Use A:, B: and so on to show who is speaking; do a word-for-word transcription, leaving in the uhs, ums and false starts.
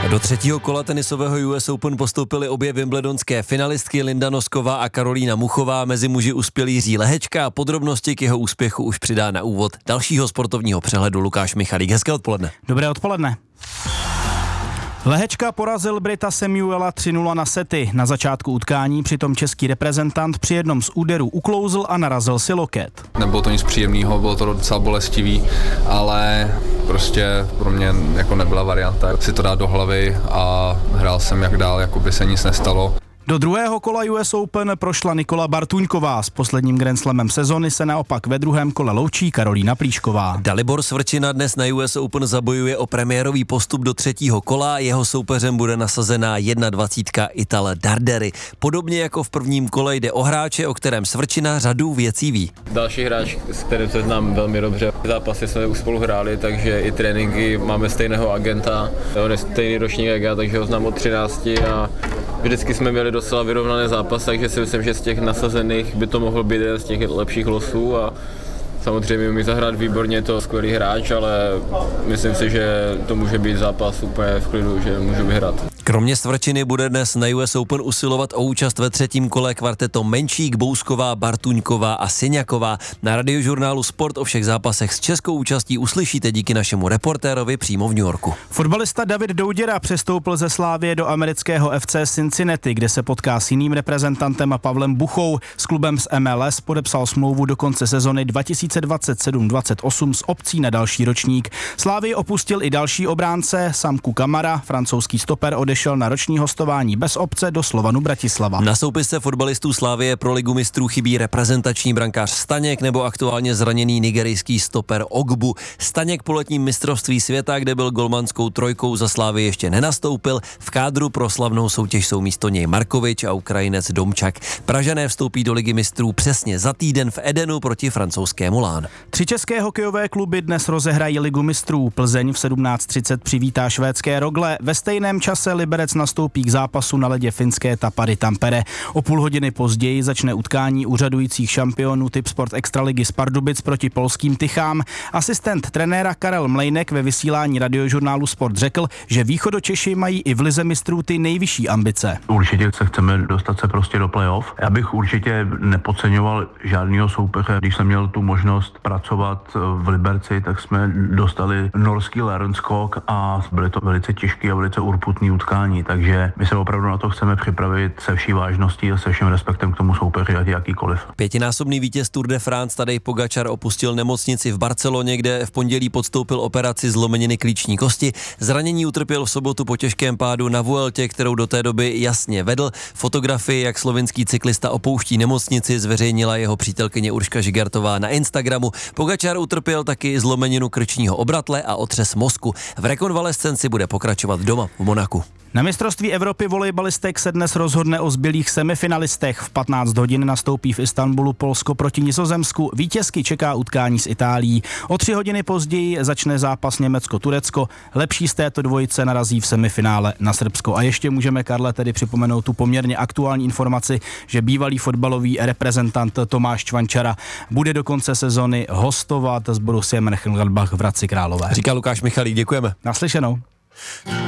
A: Do třetího kola tenisového U S Open postoupily obě wimbledonské finalistky Linda Nosková a Karolína Muchová. Mezi muži uspěl Jiří Lehečka a podrobnosti k jeho úspěchu už přidá na úvod dalšího sportovního přehledu Lukáš Michalík. Hezké odpoledne.
B: Dobré odpoledne. Lehečka porazil Brita Samuela tři nula na sety. Na začátku utkání přitom český reprezentant při jednom z úderů uklouzl a narazil si loket.
C: Nebylo to nic příjemného, bylo to docela bolestivý, ale prostě pro mě jako nebyla varianta si to dát do hlavy a hrál jsem jak dál, jako by se nic nestalo.
B: Do druhého kola U S Open prošla Nikola Bartuňková. S posledním Grand Slamem sezony se naopak ve druhém kole loučí Karolína Plíšková.
A: Dalibor Svrčina dnes na U S Open zabojuje o premiérový postup do třetího kola. Jeho soupeřem bude nasazená dvacítka Itala Dardery. Podobně jako v prvním kole jde o hráče, o kterém Svrčina řadu věcí ví.
D: Další hráč, s kterým se znám velmi dobře. Zápasy jsme už spolu hráli, takže i tréninky máme stejného agenta. On je stejný ročník jak já, takže ho znám od třinácti a vždycky jsme měli docela vyrovnaný zápas, takže si myslím, že z těch nasazených by to mohl být jeden z těch lepších losů a samozřejmě umí zahrát výborně, je to skvělý hráč, ale myslím si, že to může být zápas úplně v klidu, že můžu vyhrát.
A: Kromě Svrčiny bude dnes na U S Open usilovat o účast ve třetím kole kvarteto Menčík, Bousková, Bartuňková a Syňaková. Na radiožurnálu Sport o všech zápasech s českou účastí uslyšíte díky našemu reportérovi přímo v New Yorku.
B: Fotbalista David Douděra přestoupil ze Slavie do amerického F C Cincinnati, kde se potká s jiným reprezentantem a Pavlem Buchou. S klubem z M L S podepsal smlouvu do konce sezony dva tisíce dvacet sedm dvacet osm s opcí na další ročník. Slavii opustil i další obránce, Samku Kamara, francouzský stoper odešel na roční hostování bez opce do Slovanu Bratislava.
A: Na soupisce fotbalistů Slavie pro ligu mistrů chybí reprezentační brankář Staněk nebo aktuálně zraněný nigerijský stoper Ogbu. Staněk po letním mistrovství světa, kde byl golmanskou trojkou za Slavii, ještě nenastoupil. V kádru pro slavnou soutěž jsou místo něj Markovič a Ukrajinec Domčak. Pražané vstoupí do ligy mistrů přesně za týden v Edenu proti francouzskému Lán.
B: Tři české hokejové kluby dnes rozehrají ligu mistrů. Plzeň v sedmnáct třicet přivítá švédské Rogle. Ve stejném čase Liberec nastoupí k zápasu na ledě finské Tapary Tampere. O půl hodiny později začne utkání úřadujících šampionů Tipsport Extraligy z Pardubic proti polským Tychám. Asistent trenéra Karel Mlejnek ve vysílání radiožurnálu Sport řekl, že Východočeši mají i v lize mistrů ty nejvyšší ambice.
E: Určitě se chceme dostat se prostě do playoff. Já bych určitě nepodceňoval žádného soupeře. Když jsem měl tu možnost pracovat v Liberci, tak jsme dostali norský Lernskog a byly to velice těžké a velice urputné utkání, takže my se opravdu na to chceme připravit se vší vážností a se vším respektem k tomu soupeři, ať jakýkoliv.
A: Pětinásobný vítěz Tour de France Tadej Pogačar opustil nemocnici v Barceloně, kde v pondělí podstoupil operaci zlomeniny klíční kosti. Zranění utrpěl v sobotu po těžkém pádu na Vueltě, kterou do té doby jasně vedl. Fotografii, jak slovinský cyklista opouští nemocnici, zveřejnila jeho přítelkyně Urška Žigartová na Instagramu. Pogačar utrpěl taky zlomeninu krčního obratle a otřes mozku. V rekonvalescenci bude pokračovat doma v Monaku.
B: Na mistrovství Evropy volejbalistek se dnes rozhodne o zbylých semifinalistech. V patnáct hodin nastoupí v Istanbulu Polsko proti Nizozemsku. Vítězky čeká utkání s Itálií. O tři hodiny později začne zápas Německo-Turecko. Lepší z této dvojice narazí v semifinále na Srbsko. A ještě můžeme, Karle, tedy připomenout tu poměrně aktuální informaci, že bývalý fotbalový reprezentant Tomáš Čvančara bude do konce sezony hostovat s Borussiou Mönchengladbach v Hradci Králové.
A: Říká Lukáš Michalík, děkujeme.
B: Naslyšenou.